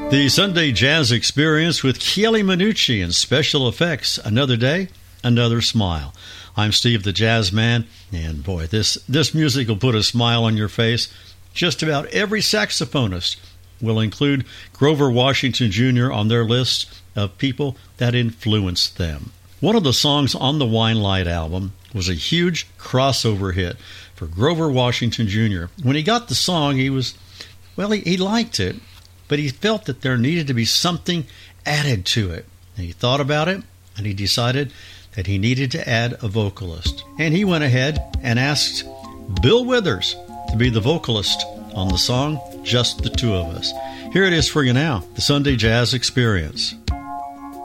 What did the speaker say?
The Sunday Jazz Experience with Chieli Minucci and special effects. Another day, another smile. I'm Steve the Jazz Man, and boy, this music will put a smile on your face. Just about every saxophonist will include Grover Washington Jr. on their list of people that influenced them. One of the songs on the Wine Light album was a huge crossover hit for Grover Washington Jr. When he got the song, he liked it, but he felt that there needed to be something added to it. And he thought about it, and he decided that he needed to add a vocalist. And he went ahead and asked Bill Withers to be the vocalist on the song Just the Two of Us. Here it is for you now, the Sunday Jazz Experience.